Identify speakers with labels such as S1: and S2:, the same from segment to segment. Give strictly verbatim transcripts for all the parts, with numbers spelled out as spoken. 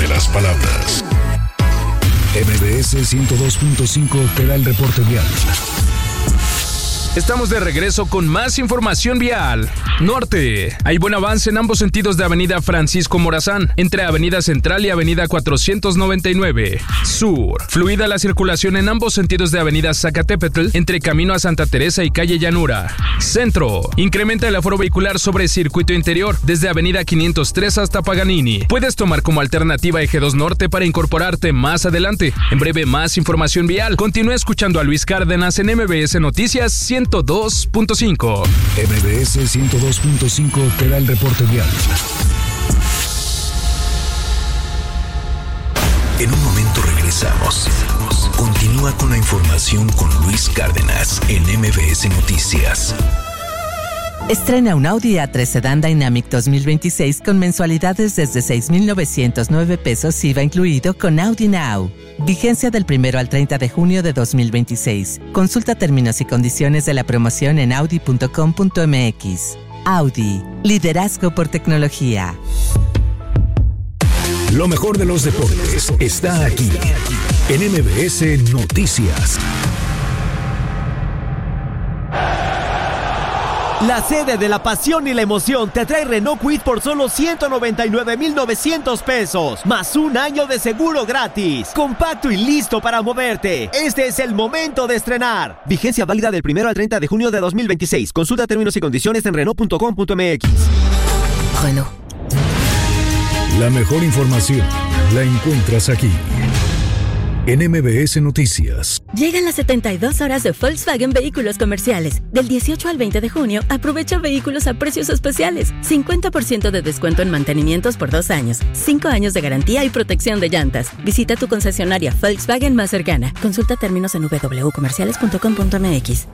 S1: de las palabras. M B S ciento dos punto cinco te da el reporte vial.
S2: Estamos de regreso con más información vial. Norte. Hay buen avance en ambos sentidos de Avenida Francisco Morazán, entre Avenida Central y Avenida cuatrocientos noventa y nueve. Sur. Fluida la circulación en ambos sentidos de Avenida Zacatepetl, entre Camino a Santa Teresa y Calle Llanura. Centro. Incrementa el aforo vehicular sobre circuito interior, desde Avenida quinientos tres hasta Paganini. Puedes tomar como alternativa Eje dos Norte para incorporarte más adelante. En breve, más información vial. Continúa escuchando a Luis Cárdenas en M B S Noticias ciento dos punto cinco.
S1: M B S ciento dos punto cinco te da el reporte vial. En un momento regresamos. Continúa con la información con Luis Cárdenas en M B S Noticias.
S3: Estrena un Audi A tres Sedan Dynamic dos mil veintiséis con mensualidades desde seis mil novecientos nueve pesos I V A incluido con Audi Now. Vigencia del primero al treinta de junio de dos mil veintiséis. Consulta términos y condiciones de la promoción en audi punto com punto m x. Audi, liderazgo por tecnología.
S1: Lo mejor de los deportes está aquí en M B S Noticias.
S4: La sede de la pasión y la emoción te trae Renault Kwid por solo ciento noventa y nueve mil novecientos pesos, más un año de seguro gratis. Compacto y listo para moverte. Este es el momento de estrenar. Vigencia válida del primero al treinta de junio de dos mil veintiséis. Consulta términos y condiciones en renault punto com punto m x.
S3: Renault.
S1: La mejor información la encuentras aquí en M B S Noticias.
S5: Llegan las setenta y dos horas de Volkswagen Vehículos Comerciales. Del dieciocho al veinte de junio, aprovecha vehículos a precios especiales. cincuenta por ciento de descuento en mantenimientos por dos años. cinco años de garantía y protección de llantas. Visita tu concesionaria Volkswagen más cercana. Consulta términos en w w w punto comerciales punto com punto m x.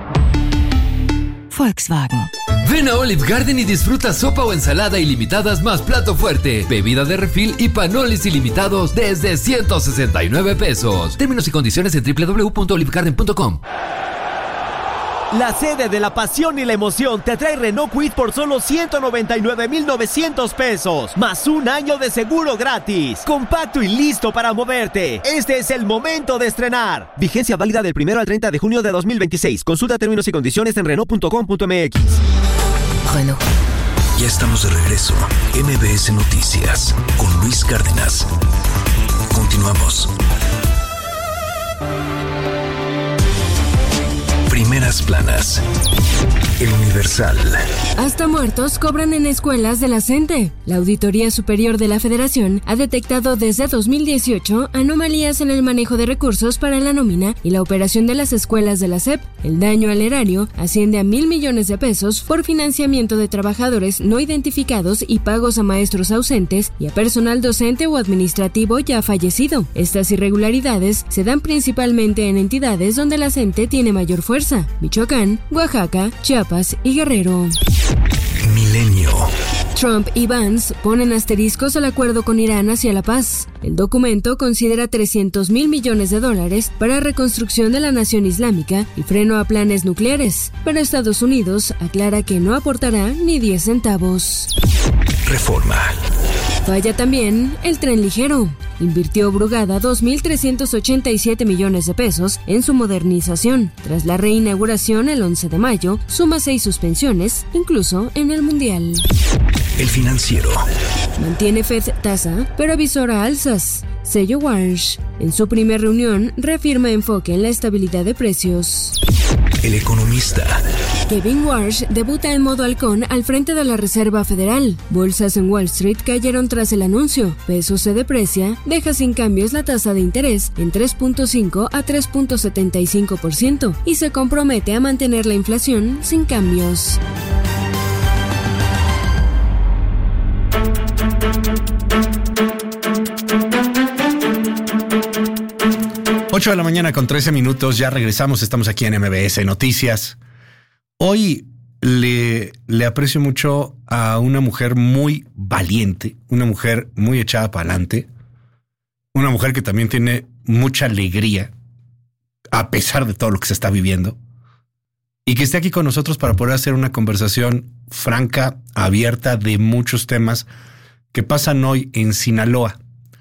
S3: Volkswagen.
S6: Ven a Olive Garden y disfruta sopa o ensalada ilimitadas más plato fuerte, bebida de refil y panolis ilimitados desde ciento sesenta y nueve pesos. Términos y condiciones en w w w punto olive garden punto com.
S4: La sede de la pasión y la emoción te trae Renault Kwid por solo ciento noventa y nueve mil novecientos pesos, más un año de seguro gratis. Compacto y listo para moverte. Este es el momento de estrenar. Vigencia válida del primero al treinta de junio de dos mil veintiséis. Consulta términos y condiciones en renault punto com punto m x.
S3: Renault.
S1: Ya estamos de regreso. M B S Noticias con Luis Cárdenas. Continuamos. Primeras planas. El Universal.
S7: Hasta muertos cobran en escuelas de la CENTE. La Auditoría Superior de la Federación ha detectado desde dos mil dieciocho anomalías en el manejo de recursos para la nómina y la operación de las escuelas de la S E P. El daño al erario asciende a mil millones de pesos por financiamiento de trabajadores no identificados y pagos a maestros ausentes y a personal docente o administrativo ya fallecido. Estas irregularidades se dan principalmente en entidades donde la CENTE tiene mayor fuerza: Michoacán, Oaxaca, Chiapas y Guerrero.
S1: Milenio.
S7: Trump y Vance ponen asteriscos al acuerdo con Irán hacia la paz. El documento considera trescientos mil millones de dólares para reconstrucción de la nación islámica y freno a planes nucleares, pero Estados Unidos aclara que no aportará ni diez centavos.
S1: Reforma.
S7: Falla también el tren ligero. Invirtió Brugada dos mil trescientos ochenta y siete millones de pesos en su modernización. Tras la reinauguración el once de mayo, suma seis suspensiones, incluso en el Mundial.
S1: El Financiero.
S7: Mantiene Fed tasa, pero avisora alzas. Sello Warsh. En su primera reunión, reafirma enfoque en la estabilidad de precios.
S1: El Economista.
S7: Kevin Warsh debuta en modo halcón al frente de la Reserva Federal. Bolsas en Wall Street cayeron tras el anuncio. Peso se deprecia, deja sin cambios la tasa de interés en tres punto cinco a tres punto setenta y cinco por ciento y se compromete a mantener la inflación sin cambios.
S8: ocho de la mañana con trece minutos, ya regresamos, estamos aquí en M B S Noticias. Hoy le, le aprecio mucho a una mujer muy valiente, una mujer muy echada para adelante, una mujer que también tiene mucha alegría a pesar de todo lo que se está viviendo y que esté aquí con nosotros para poder hacer una conversación franca, abierta de muchos temas que pasan hoy en Sinaloa.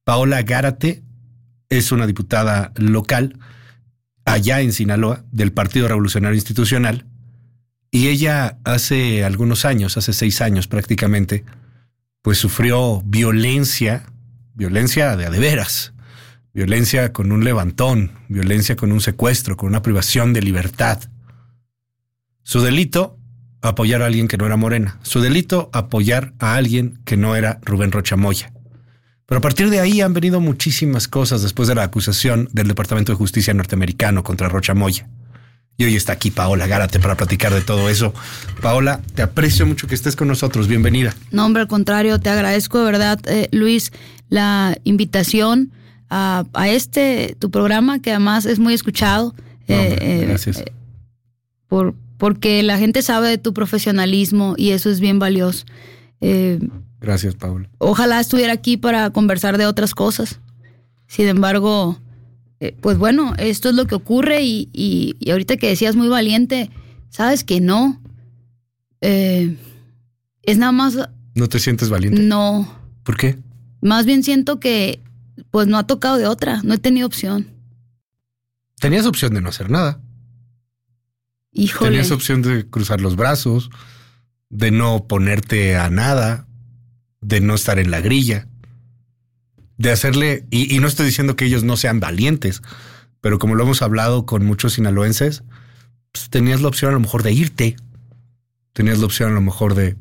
S8: Paola Gárate es una diputada local allá en Sinaloa del Partido Revolucionario Institucional, y ella hace algunos años, hace seis años prácticamente, pues sufrió violencia, violencia de a de veras, violencia con un levantón, violencia con un secuestro, con una privación de libertad. Su delito, apoyar a alguien que no era Morena. Su delito, apoyar a alguien que no era Rubén Rocha Moya. Pero a partir de ahí han venido muchísimas cosas después de la acusación del Departamento de Justicia norteamericano contra Rocha Moya. Y hoy está aquí Paola Gárate para platicar de todo eso. Paola, te aprecio mucho que estés con nosotros. Bienvenida.
S9: No, hombre, al contrario, te agradezco de verdad, eh, Luis, la invitación a, a este, tu programa, que además es muy escuchado.
S8: No,
S9: eh,
S8: hombre,
S9: eh,
S8: gracias.
S9: Eh, por, porque la gente sabe de tu profesionalismo y eso es bien valioso. Eh,
S8: gracias, Paola.
S9: Ojalá estuviera aquí para conversar de otras cosas. Sin embargo... Eh, pues bueno, esto es lo que ocurre y, y, y ahorita que decías muy valiente, sabes que no. Eh, es nada más...
S8: ¿No te sientes valiente?
S9: No.
S8: ¿Por qué?
S9: Más bien siento que pues no ha tocado de otra, no he tenido opción.
S8: Tenías opción de no hacer nada.
S9: Híjole.
S8: Tenías opción de cruzar los brazos, de no ponerte a nada, de no estar en la grilla. De hacerle, y, y no estoy diciendo que ellos no sean valientes, pero como lo hemos hablado con muchos sinaloenses, pues tenías la opción a lo mejor de irte, tenías la opción a lo mejor de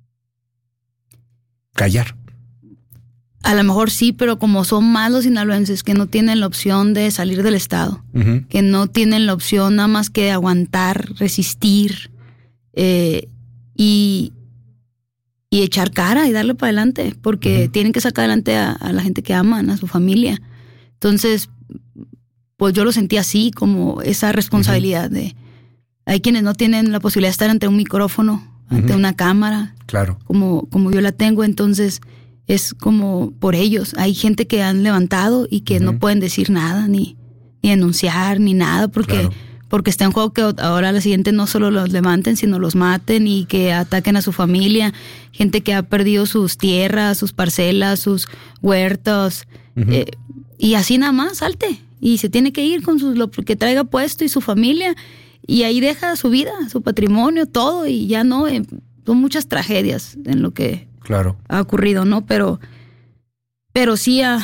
S8: callar.
S9: A lo mejor sí, pero como son más los sinaloenses que no tienen la opción de salir del estado, uh-huh. que no tienen la opción nada más que de aguantar, resistir eh, y... y echar cara y darle para adelante, porque uh-huh. tienen que sacar adelante a, a la gente que aman, a su familia. Entonces, pues yo lo sentí así, como esa responsabilidad uh-huh. de... Hay quienes no tienen la posibilidad de estar ante un micrófono, uh-huh. ante una cámara,
S8: claro,
S9: como, como yo la tengo, entonces es como por ellos. Hay gente que han levantado y que uh-huh. no pueden decir nada, ni, ni denunciar, ni nada, porque... Claro. Porque está en juego que ahora la siguiente no solo los levanten, sino los maten y que ataquen a su familia. Gente que ha perdido sus tierras, sus parcelas, sus huertos. Uh-huh. Eh, y así nada más, salte. Y se tiene que ir con sus, lo que traiga puesto y su familia. Y ahí deja su vida, su patrimonio, todo. Y ya no, eh, son muchas tragedias en lo que
S8: claro.
S9: ha ocurrido, ¿no? Pero, pero sí a...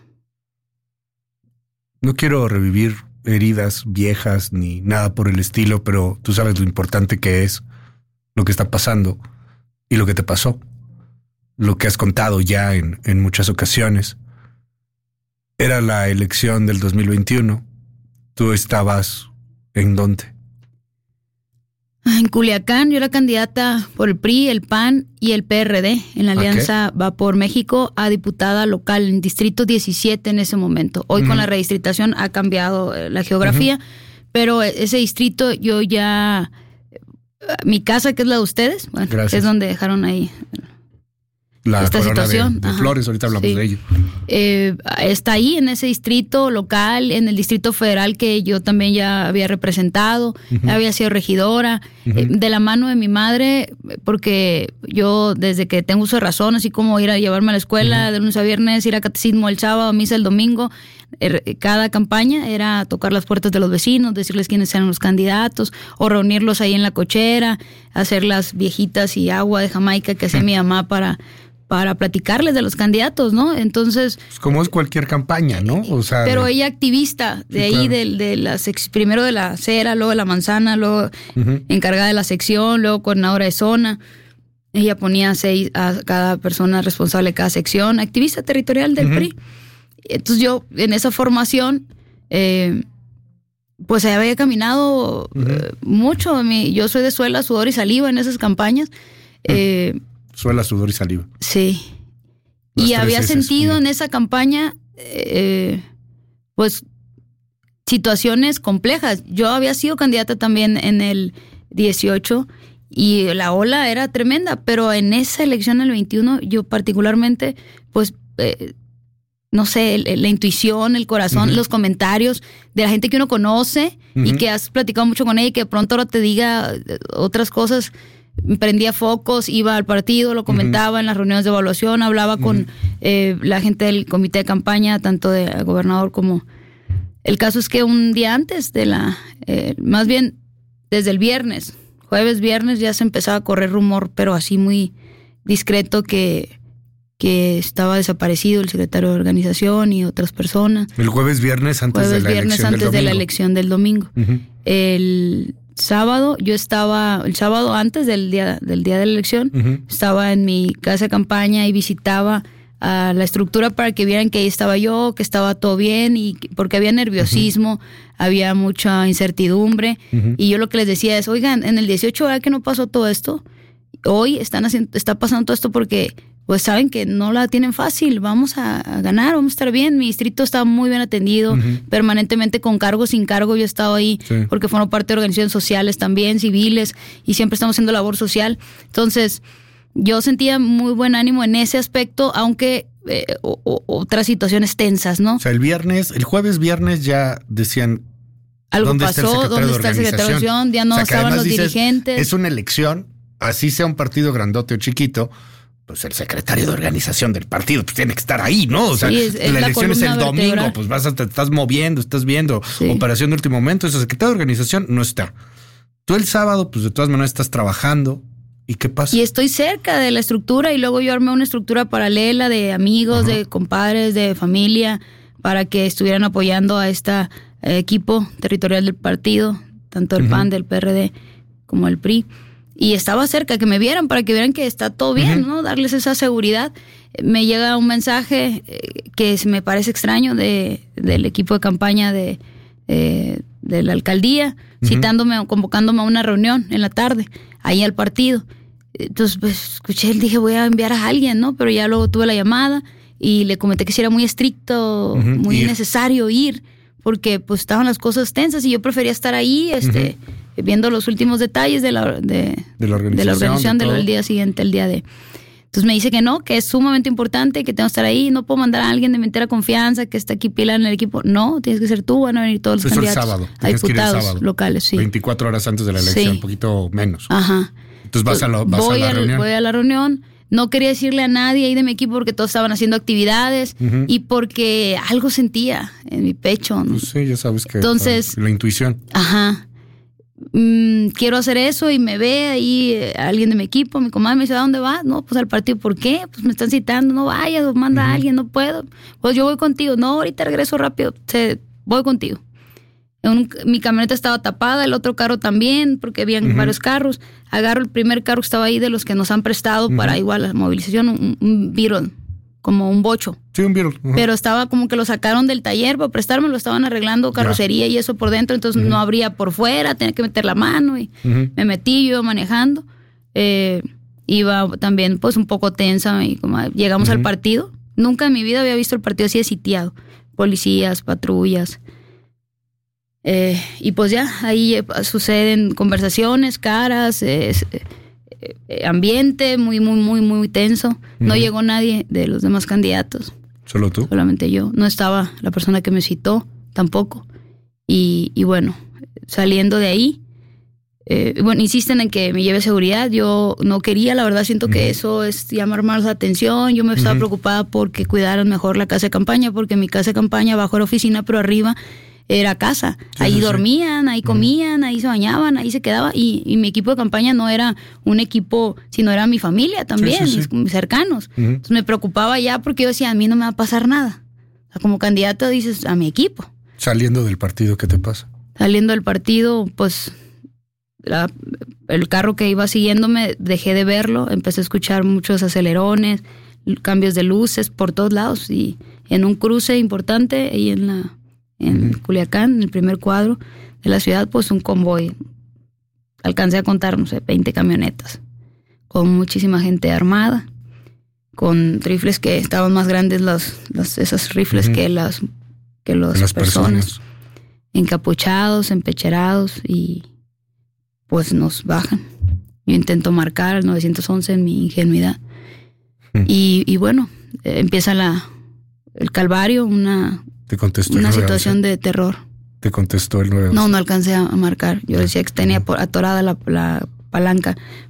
S8: No quiero revivir heridas viejas ni nada por el estilo, pero tú sabes lo importante que es lo que está pasando y lo que te pasó, lo que has contado ya en, en muchas ocasiones. Era la elección del dos mil veintiuno. ¿Tú estabas en dónde?
S9: En Culiacán. Yo era candidata por el P R I, el P A N y el P R D en la alianza Va por México a diputada local en distrito diecisiete en ese momento. Hoy uh-huh. con la redistritación ha cambiado la geografía, uh-huh. pero ese distrito yo ya... Mi casa, que es la de ustedes, bueno, Gracias. es donde dejaron ahí...
S8: La
S9: esta situación
S8: de, de Flores, ahorita hablamos
S9: sí.
S8: de ello.
S9: Eh, está ahí en ese distrito local, en el distrito federal que yo también ya había representado, uh-huh. había sido regidora, uh-huh. eh, de la mano de mi madre, porque yo desde que tengo uso de razón, así como ir a llevarme a la escuela uh-huh. de lunes a viernes, ir a catecismo el sábado, misa el domingo, eh, cada campaña era tocar las puertas de los vecinos, decirles quiénes eran los candidatos, o reunirlos ahí en la cochera, hacer las viejitas y agua de Jamaica que hacía uh-huh. mi mamá para... para platicarles de los candidatos, ¿no? Entonces...
S8: Pues como es cualquier campaña, ¿no? O sea...
S9: Pero ella activista, de sí, ahí, claro. de, de las, primero de la acera, luego de la manzana, luego uh-huh. encargada de la sección, luego coordinadora de zona. Ella ponía seis a cada persona responsable de cada sección, activista territorial del uh-huh. P R I. Entonces yo, en esa formación, eh, pues había caminado uh-huh. eh, mucho. Mi, yo soy de suela, sudor y saliva en esas campañas. Uh-huh. Eh,
S8: Suela, sudor y saliva.
S9: Sí. Las y había sentido en esa campaña, eh, pues, situaciones complejas. Yo había sido candidata también en el dieciocho y la ola era tremenda, pero en esa elección del veintiuno, yo particularmente, pues, eh, no sé, el, la intuición, el corazón, uh-huh. los comentarios de la gente que uno conoce uh-huh. y que has platicado mucho con ella y que de pronto ahora te diga otras cosas. prendía focos, iba al partido, lo comentaba uh-huh. en las reuniones de evaluación, hablaba uh-huh. con eh, la gente del comité de campaña, tanto del gobernador como... El caso es que un día antes de la... Eh, más bien desde el viernes, jueves, viernes, ya se empezaba a correr rumor, pero así muy discreto, que, que estaba desaparecido el secretario de organización y otras personas.
S8: El jueves, viernes antes
S9: jueves,
S8: de la
S9: viernes
S8: elección
S9: antes
S8: del
S9: de
S8: domingo.
S9: la elección del domingo. Uh-huh. El sábado, yo estaba, el sábado antes del día, del día de la elección, uh-huh. estaba en mi casa de campaña y visitaba a la estructura para que vieran que ahí estaba yo, que estaba todo bien, y porque había nerviosismo, uh-huh. había mucha incertidumbre, uh-huh. y yo lo que les decía es, oigan, en el dieciocho, ¿verdad que no pasó todo esto? Hoy están haciendo, está pasando todo esto porque pues saben que no la tienen fácil, vamos a, a ganar, vamos a estar bien. Mi distrito está muy bien atendido, uh-huh. permanentemente con cargo, sin cargo, yo he estado ahí sí. porque formo parte de organizaciones sociales también, civiles, y siempre estamos haciendo labor social. Entonces, yo sentía muy buen ánimo en ese aspecto, aunque eh, o, o, otras situaciones tensas, ¿no?
S8: O sea, el viernes, el jueves, viernes ya decían...
S9: Algo
S8: ¿dónde
S9: pasó,
S8: está el
S9: ¿dónde está el secretario de organización? Ya no, o sea, estaban los dices, dirigentes.
S8: Es una elección, así sea un partido grandote o chiquito, pues el secretario de organización del partido pues tiene que estar ahí, ¿no? O sea, sí, es, es la, la elección es el domingo, vertebral. Pues vas a, te estás moviendo, estás viendo sí. operación de último momento, ese secretario de organización no está. Tú el sábado, pues de todas maneras estás trabajando. ¿Y qué pasa?
S9: Y estoy cerca de la estructura, y luego yo armé una estructura paralela de amigos, uh-huh. de compadres, de familia, para que estuvieran apoyando a este eh, equipo territorial del partido, tanto el uh-huh. P A N, del P R D, como el P R I. Y estaba cerca, que me vieran, para que vieran que está todo bien, uh-huh. ¿no? Darles esa seguridad. Me llega un mensaje eh, que me parece extraño de del equipo de campaña de, eh, de la alcaldía, uh-huh. citándome, convocándome a una reunión en la tarde, ahí al partido. Entonces, pues, escuché, dije, voy a enviar a alguien, ¿no? Pero ya luego tuve la llamada y le comenté que si era muy estricto, uh-huh. muy ir. necesario ir, porque pues estaban las cosas tensas y yo prefería estar ahí, este, uh-huh. viendo los últimos detalles de la, de,
S8: de la organización,
S9: de la organización
S8: de
S9: del día siguiente, el día de... Entonces me dice que no, que es sumamente importante, que tengo que estar ahí, no puedo mandar a alguien de mi entera confianza, que está aquí pila en el equipo. No, tienes que ser tú, van a venir todos los
S8: Eso
S9: candidatos.
S8: El sábado,
S9: a diputados
S8: el sábado.
S9: locales, sí.
S8: veinticuatro horas antes de la elección, sí. un poquito menos.
S9: Ajá.
S8: Entonces vas a, lo, vas
S9: voy
S8: a la
S9: al,
S8: reunión.
S9: Voy a la reunión. No quería decirle a nadie ahí de mi equipo porque todos estaban haciendo actividades uh-huh. y porque algo sentía en mi pecho, ¿no?
S8: Pues sí, ya sabes que
S9: Entonces,
S8: la, la intuición.
S9: Ajá. Mm, quiero hacer eso y me ve ahí eh, alguien de mi equipo, mi comadre me dice, ¿a dónde vas? No, pues al partido. ¿Por qué? Pues me están citando, no vayas, manda uh-huh. a alguien, no puedo. Pues yo voy contigo. No, ahorita regreso rápido, se, voy contigo. Un, mi camioneta estaba tapada, el otro carro también, porque habían uh-huh. varios carros. Agarro el primer carro que estaba ahí de los que nos han prestado uh-huh. para igual la movilización, un, un Beetle, como un bocho.
S8: Sí, un Beetle. Uh-huh.
S9: Pero estaba como que lo sacaron del taller para prestarme, lo estaban arreglando carrocería yeah. y eso por dentro, entonces uh-huh. no abría por fuera, tenía que meter la mano y uh-huh. me metí, yo iba manejando. Eh, iba también pues un poco tensa y como llegamos uh-huh. al partido. Nunca en mi vida había visto el partido así de sitiado. Policías, patrullas. Eh, y pues ya, ahí suceden conversaciones, caras, eh, eh, ambiente muy, muy, muy, muy tenso. Uh-huh. No llegó nadie de los demás candidatos.
S8: ¿Solo tú?
S9: Solamente yo. No estaba la persona que me citó, tampoco. Y, y bueno, saliendo de ahí, eh, bueno, insisten en que me lleve seguridad. Yo no quería, la verdad siento uh-huh. que eso es llamar más la atención. Yo me estaba uh-huh. preocupada porque cuidaran mejor la casa de campaña, porque mi casa de campaña abajo era oficina, pero arriba era casa. Sí, ahí sí, dormían, ahí comían, ahí se bañaban, ahí se quedaba. Y, y mi equipo de campaña no era un equipo, sino era mi familia también, sí, sí, sí. mis cercanos. Uh-huh. Entonces me preocupaba ya porque yo decía, a mí no me va a pasar nada. O sea, como candidata dices, a mi equipo.
S8: Saliendo del partido, ¿qué te pasa?
S9: Saliendo del partido, pues la, el carro que iba siguiéndome, dejé de verlo, empecé a escuchar muchos acelerones, cambios de luces por todos lados. Y en un cruce importante, ahí en la... en uh-huh. Culiacán, en el primer cuadro de la ciudad, pues un convoy. Alcancé a contar, no sé, veinte camionetas, con muchísima gente armada, con rifles que estaban más grandes, los, los, esos rifles uh-huh. que las, que los las personas, personas, encapuchados, empecherados, y pues nos bajan. Yo intento marcar al nueve once en mi ingenuidad. Uh-huh. Y, y bueno, eh, empieza la, el calvario, una...
S8: Te contestó
S9: una
S8: el
S9: situación de terror.
S8: Te contestó el nueve once.
S9: No, no alcancé a marcar. Yo decía que tenía atorada la, la palanca,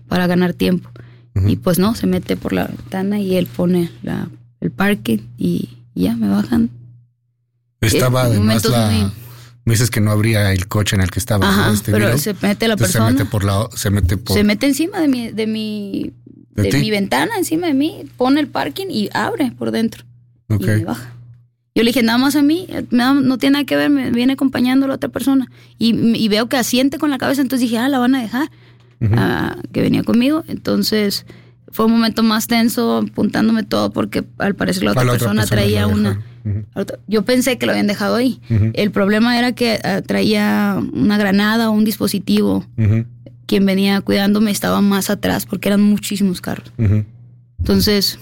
S9: para ganar tiempo. Uh-huh. Y pues no, se mete por la ventana y él pone la, el parking y ya me bajan.
S8: Estaba
S9: eh,
S8: además la...
S9: Muy...
S8: Me dices que no abría el coche en el que estaba.
S9: Ajá,
S8: este
S9: pero
S8: video.
S9: se mete la
S8: Entonces
S9: persona.
S8: Se mete por la... Se mete, por...
S9: se mete encima de mi... De mi ¿De, de mi ventana, encima de mí, pone el parking y abre por dentro. Okay. Y me baja. Yo le dije, nada más a mí, no tiene nada que ver, me viene acompañando la otra persona. Y, y veo que asiente con la cabeza, entonces dije, ah, la van a dejar. Uh-huh. Ah, que venía conmigo. Entonces fue un momento más tenso, apuntándome todo, porque al parecer la otra, la persona, otra persona traía una... Uh-huh. Yo pensé que lo habían dejado ahí. Uh-huh. El problema era que uh, traía una granada o un dispositivo. Uh-huh. Quien venía cuidándome estaba más atrás, porque eran muchísimos carros. Uh-huh. Entonces...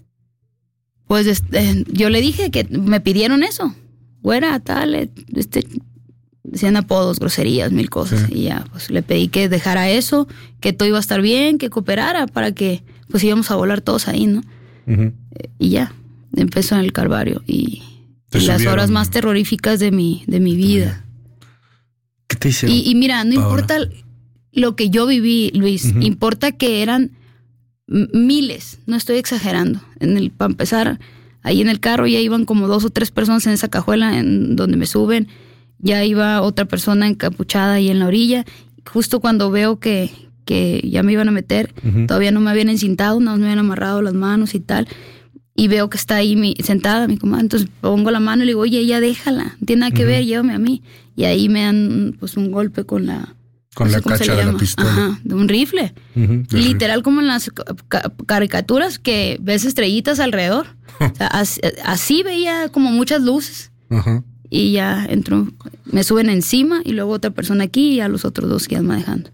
S9: Pues este, yo le dije que me pidieron eso. Güera, tal, este, decían apodos, groserías, mil cosas. Sí. Y ya, pues le pedí que dejara eso, que todo iba a estar bien, que cooperara para que pues íbamos a volar todos ahí, ¿no? Uh-huh. Eh, y ya, empezó en el calvario. Y, y las horas más terroríficas de mi, de mi vida.
S8: ¿Qué te hicieron?
S9: Y, y mira, no Paola. Importa lo que yo viví, Luis, uh-huh. importa que eran... miles, no estoy exagerando. En el, para empezar, ahí en el carro ya iban como dos o tres personas en esa cajuela en donde me suben. Ya iba otra persona encapuchada ahí en la orilla. Justo cuando veo que, que ya me iban a meter, uh-huh. todavía no me habían encintado, no me habían amarrado las manos y tal. Y veo que está ahí mi, sentada mi comadre. Entonces pongo la mano y le digo, oye, ya déjala, no tiene nada que uh-huh. ver, llévame a mí. Y ahí me dan pues un golpe con la...
S8: Con no la cacha de la pistola.
S9: Ajá, de un rifle. Uh-huh, literal como en las ca- caricaturas que ves estrellitas alrededor. O sea, así, así veía como muchas luces. Uh-huh. Y ya entró, me suben encima y luego otra persona aquí y a los otros dos que iban manejando.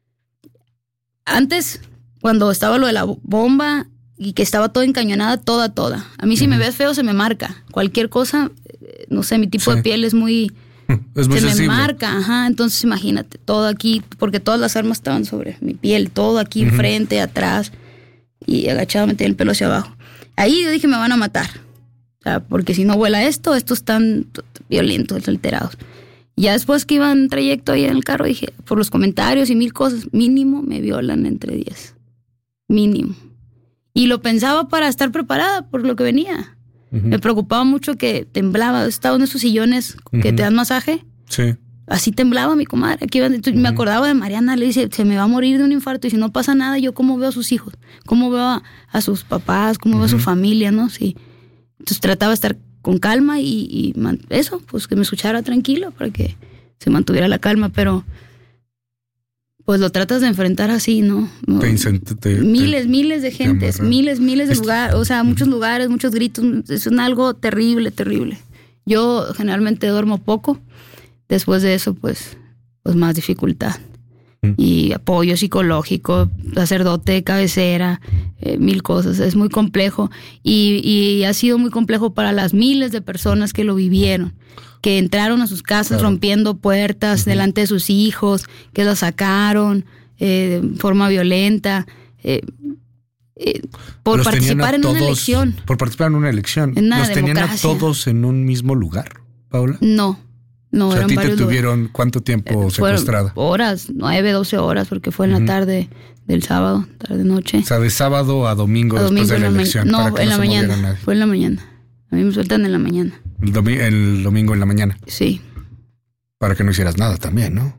S9: Antes, cuando estaba lo de la bomba y que estaba toda encañonada, toda, toda. A mí si uh-huh. me ves feo se me marca. Cualquier cosa, no sé, mi tipo sí. de piel es muy...
S8: Es muy
S9: se
S8: sensible.
S9: Me marca, ajá, entonces imagínate, todo aquí, porque todas las armas estaban sobre mi piel, todo aquí uh-huh. enfrente, atrás, y agachado me tenía el pelo hacia abajo. Ahí yo dije, me van a matar, o sea, porque si no vuela esto, estos están violentos, alterados. Y ya después que iba en trayecto ahí en el carro, dije, por los comentarios y mil cosas, mínimo me violan entre diez, mínimo. Y lo pensaba para estar preparada por lo que venía. Uh-huh. Me preocupaba mucho que temblaba. Estaba en esos sillones uh-huh. que te dan masaje.
S8: Sí.
S9: Así temblaba mi comadre. Aquí uh-huh. me acordaba de Mariana. Le dice, se me va a morir de un infarto. Y si no pasa nada, yo cómo veo a sus hijos. Cómo veo a, a sus papás. Cómo uh-huh. veo a su familia, ¿no? Sí. Entonces trataba de estar con calma y, y man, eso, pues que me escuchara tranquilo para que se mantuviera la calma. Pero pues lo tratas de enfrentar así, ¿no?
S8: Te incent- te,
S9: miles,
S8: te,
S9: miles de gentes, miles, miles de lugares, o sea, muchos lugares, muchos gritos, es un algo terrible, terrible. Yo generalmente duermo poco, después de eso, pues, pues más dificultad. Mm. Y apoyo psicológico, sacerdote, cabecera, eh, mil cosas, es muy complejo. Y, y ha sido muy complejo para las miles de personas que lo vivieron, que entraron a sus casas claro. rompiendo puertas uh-huh. delante de sus hijos, que los sacaron eh, de forma violenta, eh, eh, por
S8: los
S9: participar en
S8: todos,
S9: una elección.
S8: Por participar en una elección.
S9: En una
S8: ¿Los
S9: democracia.
S8: tenían a todos en un mismo lugar, Paula?
S9: No, no,
S8: o sea,
S9: eran
S8: ¿a ti te
S9: varios
S8: tuvieron
S9: lugares.
S8: cuánto tiempo
S9: eh,
S8: secuestrada?
S9: Horas, nueve, doce horas, porque fue en uh-huh. la tarde del sábado, tarde-noche.
S8: O sea, de sábado a domingo, a después domingo de la, la elección.
S9: Ma- no,
S8: para que
S9: en
S8: no
S9: la
S8: se
S9: mañana,
S8: nadie.
S9: Fue en la mañana. A mí me sueltan en la mañana.
S8: El, domi- el domingo en la mañana.
S9: Sí.
S8: Para que no hicieras nada también, ¿no?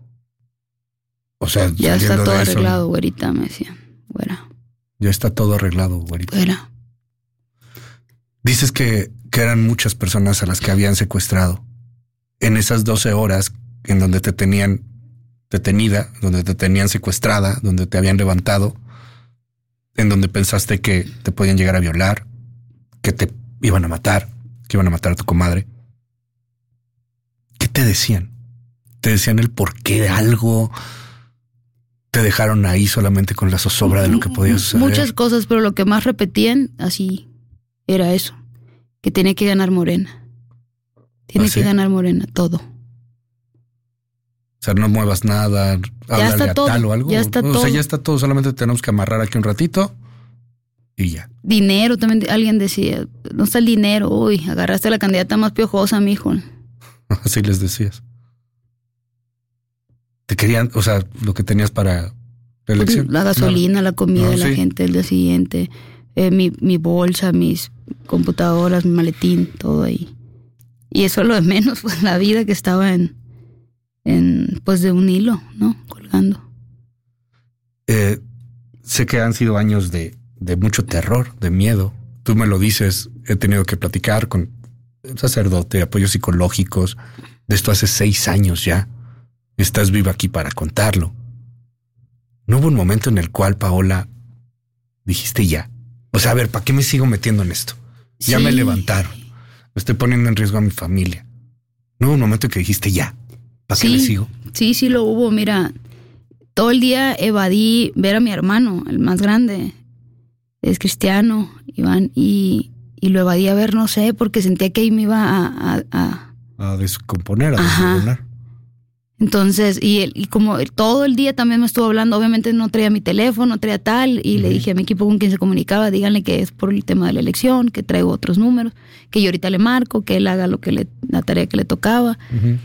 S8: O sea,
S9: ya está todo arreglado, güerita, me decían. Güera.
S8: Ya está todo arreglado, güerita.
S9: Güera.
S8: Dices que, que eran muchas personas a las que habían secuestrado. En esas doce horas en donde te tenían detenida, donde te tenían secuestrada, donde te habían levantado, en donde pensaste que te podían llegar a violar, que te iban a matar, que iban a matar a tu comadre. ¿Qué te decían? ¿Te decían el porqué de algo? ¿Te dejaron ahí solamente con la zozobra de lo que podía suceder?
S9: Muchas cosas, pero lo que más repetían así era eso, que tenía que ganar Morena. Tiene ¿Ah, sí? que ganar Morena, todo.
S8: O sea, no muevas nada, háblale a
S9: todo,
S8: tal o algo.
S9: Ya está
S8: o
S9: todo.
S8: sea, ya está todo, solamente tenemos que amarrar aquí un ratito y ya.
S9: Dinero, también alguien decía, no está el dinero, uy, agarraste a la candidata más piojosa, mijo.
S8: Así les decías. Te querían, o sea, lo que tenías para ¿La elección?
S9: La gasolina, no. la comida no, de la sí. gente el día siguiente, eh, mi, mi bolsa, mis computadoras, mi maletín, todo ahí. Y eso es lo de menos, pues la vida que estaba en, en pues de un hilo, ¿no? Colgando.
S8: Eh, sé que han sido años de, de mucho terror, de miedo. Tú me lo dices, he tenido que platicar con un sacerdote, apoyos psicológicos. De esto hace seis años ya. Estás viva aquí para contarlo. ¿No hubo un momento en el cual, Paola, dijiste ya? O sea, a ver, ¿para qué me sigo metiendo en esto? Ya sí. me levantaron. Estoy poniendo en riesgo a mi familia. ¿No hubo un momento en que dijiste ya? ¿Para
S9: sí,
S8: qué le sigo?
S9: Sí, sí lo hubo. Mira, todo el día evadí ver a mi hermano, el más grande. Es cristiano, Iván, y, y lo evadí a ver, no sé, porque sentía que ahí me iba a... A,
S8: a, a descomponer, a desmoronar.
S9: Entonces, y, él, y como todo el día también me estuvo hablando, obviamente no traía mi teléfono, no traía tal, y uh-huh. le dije a mi equipo con quien se comunicaba, díganle que es por el tema de la elección, que traigo otros números, que yo ahorita le marco, que él haga lo que le, la tarea que le tocaba. Uh-huh.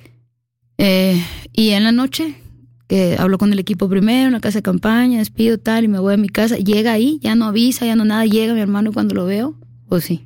S9: Eh, y en la noche, que hablo con el equipo primero, en la casa de campaña, despido tal, y me voy a mi casa, llega ahí, ya no avisa, ya no nada, llega mi hermano y cuando lo veo, pues sí.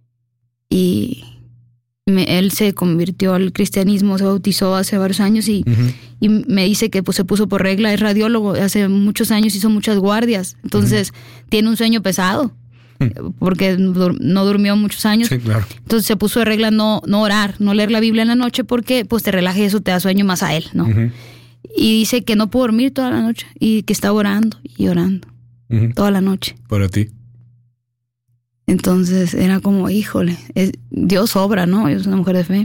S9: Y... Me, él se convirtió al cristianismo, se bautizó hace varios años y, uh-huh. y me dice que pues, se puso por regla, es radiólogo, hace muchos años hizo muchas guardias, entonces uh-huh. tiene un sueño pesado, uh-huh. porque dur- no durmió muchos años.
S8: Sí, claro.
S9: Entonces se puso de regla no, no orar, no leer la Biblia en la noche porque pues te relaja y eso te da sueño más a él, ¿no? Uh-huh. Y dice que no pudo dormir toda la noche y que estaba orando y orando uh-huh. toda la noche.
S8: Para ti.
S9: Entonces era como, híjole, es, Dios obra, ¿no? Yo soy una mujer de fe.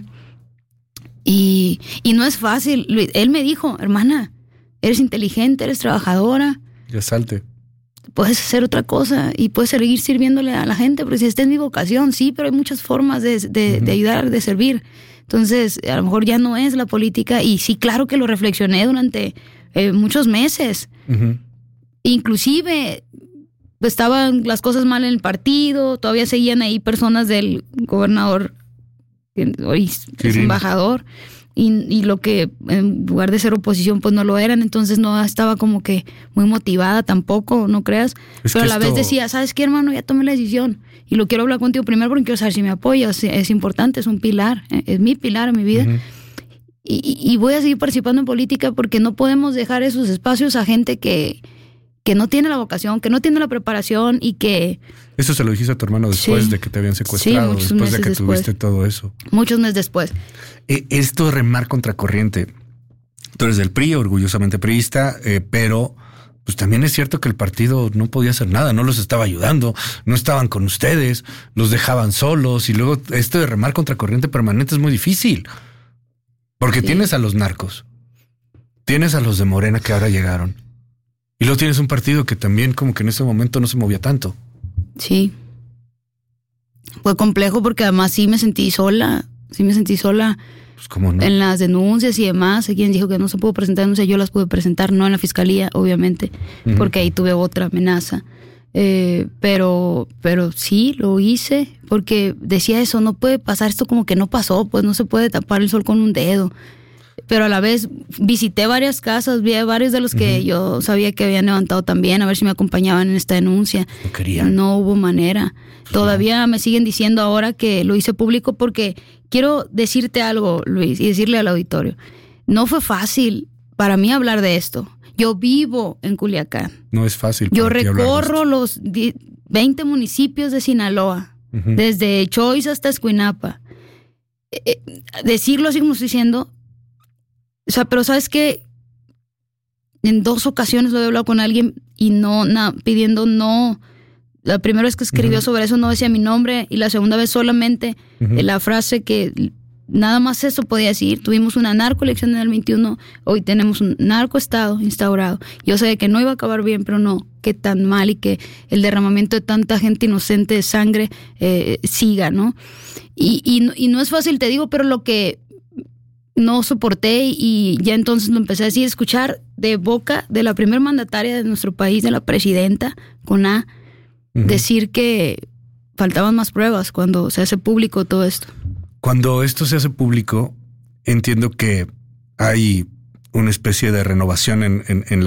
S9: Y, y no es fácil. Él me dijo, hermana, eres inteligente, eres trabajadora.
S8: Ya salte.
S9: Puedes hacer otra cosa y puedes seguir sirviéndole a la gente, porque si esta es mi vocación, sí, pero hay muchas formas de, de, uh-huh. de ayudar, de servir. Entonces, a lo mejor ya no es la política. Y sí, claro que lo reflexioné durante eh, muchos meses. Uh-huh. Inclusive... estaban las cosas mal en el partido, todavía seguían ahí personas del gobernador, que hoy es sí, embajador, y, y lo que en lugar de ser oposición pues no lo eran, entonces no estaba como que muy motivada tampoco, no creas, es pero a la esto... vez decía, ¿sabes qué, hermano? Ya tomé la decisión y lo quiero hablar contigo primero porque quiero saber si me apoyas, es importante, es un pilar, es mi pilar en mi vida. Uh-huh. y, y voy a seguir participando en política porque no podemos dejar esos espacios a gente que que no tiene la vocación, que no tiene la preparación y que...
S8: Eso se lo dijiste a tu hermano después sí. de que te habían secuestrado, sí, después de que después. tuviste todo eso.
S9: Muchos meses después.
S8: Eh, esto de remar contracorriente. Tú eres del P R I, orgullosamente priista, eh, pero pues también es cierto que el partido no podía hacer nada, no los estaba ayudando, no estaban con ustedes, los dejaban solos y luego esto de remar contracorriente permanente es muy difícil. Porque sí. tienes a los narcos, tienes a los de Morena que ahora llegaron. Y luego tienes un partido que también como que en ese momento no se movía tanto.
S9: Sí. Fue complejo porque además sí me sentí sola. Sí me sentí sola
S8: pues cómo no.
S9: en las denuncias y demás. Hay quien dijo que no se pudo presentar denuncias. Yo las pude presentar, no en la fiscalía, obviamente, uh-huh. porque ahí tuve otra amenaza. Eh, pero, pero sí, lo hice porque decía eso, no puede pasar esto como que no pasó, pues no se puede tapar el sol con un dedo. Pero a la vez visité varias casas, vi a varios de los que uh-huh. yo sabía que habían levantado también, a ver si me acompañaban en esta denuncia.
S8: No querían.
S9: No hubo manera. Pues Todavía no. me siguen diciendo ahora que lo hice público porque quiero decirte algo, Luis, y decirle al auditorio. No fue fácil para mí hablar de esto. Yo vivo en Culiacán.
S8: No es fácil.
S9: Yo recorro los veinte municipios de Sinaloa, uh-huh. desde Choice hasta Escuinapa. Eh, decirlo así como estoy diciendo... O sea, pero ¿sabes qué? En dos ocasiones lo he hablado con alguien y no, na, pidiendo no. La primera vez que escribió uh-huh. sobre eso no decía mi nombre y la segunda vez solamente uh-huh. la frase que nada más eso podía decir. Tuvimos una narcoelección en el veintiuno, hoy tenemos un narcoestado instaurado. Yo sabía que no iba a acabar bien, pero no, que tan mal y que el derramamiento de tanta gente inocente de sangre eh, siga, ¿no? Y, y, y no es fácil, te digo, pero lo que... no soporté y ya entonces lo empecé a decir, escuchar de boca de la primer mandataria de nuestro país, de la presidenta, con A, uh-huh. decir que faltaban más pruebas cuando se hace público todo esto.
S8: Cuando esto se hace público, entiendo que hay una especie de renovación en, en, en la